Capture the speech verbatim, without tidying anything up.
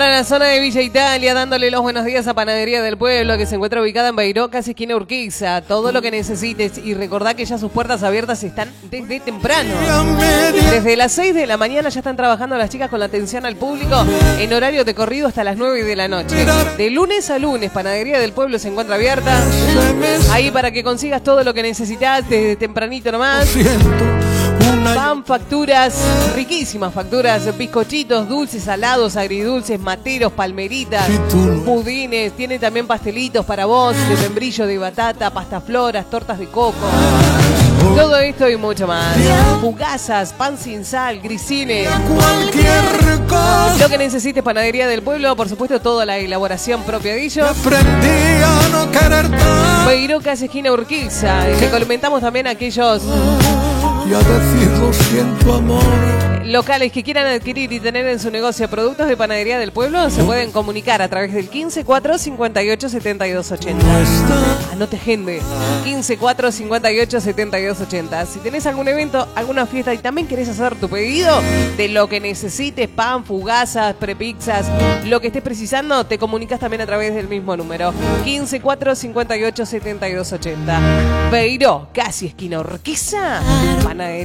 En la zona de Villa Italia, dándole los buenos días a Panadería del Pueblo, que se encuentra ubicada en Beiró, casi esquina Urquiza. Todo lo que necesites y recordá que ya sus puertas abiertas están desde temprano. Desde las seis de la mañana ya están trabajando las chicas con la atención al público en horario de corrido hasta las nueve de la noche. De lunes a lunes, Panadería del Pueblo se encuentra abierta. Ahí para que consigas todo lo que necesitas desde tempranito nomás. Pan, facturas, riquísimas facturas, bizcochitos, dulces, salados, agridulces, materos, palmeritas, pudines, tiene también pastelitos para vos, de membrillo, de batata, pastafloras, tortas de coco. Todo esto y mucho más. Fugazas, pan sin sal, grisines. Lo que necesites, Panadería del Pueblo, por supuesto, toda la elaboración propia de ellos. Beiró, casi esquina Urquiza. Y le comentamos también a aquellos y a decirlo siento amor. Locales que quieran adquirir y tener en su negocio productos de Panadería del Pueblo se pueden comunicar a través del quince cuatro cincuenta y ocho setenta y dos ochenta. Anote, gente, quince cuatro cincuenta y ocho setenta y dos ochenta. Si tenés algún evento, alguna fiesta y también querés hacer tu pedido de lo que necesites, pan, fugazas, prepizzas, lo que estés precisando, te comunicas también a través del mismo número, quince cuatro cincuenta y ocho setenta y dos ochenta. Beiró, casi esquina Urquiza, Panadería